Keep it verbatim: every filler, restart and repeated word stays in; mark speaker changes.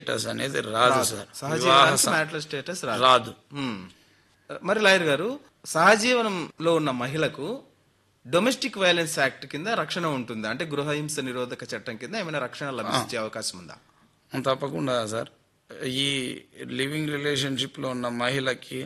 Speaker 1: Status అనేది రాదు sir. వివాహ
Speaker 2: సహజీవనానికి
Speaker 1: సం-
Speaker 2: మ్యారిటల్ స్టేటస్ రాదు.
Speaker 1: రాదు.
Speaker 2: మ్మ్. మరి లాయర్ గారు, సహజీవనంలో ఉన్న మహిళకు డొమెస్టిక్ వైలెన్స్ యాక్ట్ కింద రక్షణ ఉంటుందా? అంటే గృహహింస నిరోధక చట్టం కింద ఏమైనా రక్షణ లభించే అవకాశం ఉందా?
Speaker 1: తప్పకుండా సార్. ఈ లివింగ్ రిలేషన్షిప్ లో ఉన్న మహిళకి